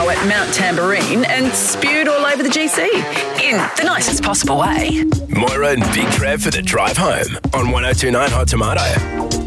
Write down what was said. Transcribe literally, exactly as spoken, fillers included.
go at Mount Tambourine and spewed all over the G C in the nicest possible way. Moira and Big Trev for the drive home on one oh two nine Hot Tomato.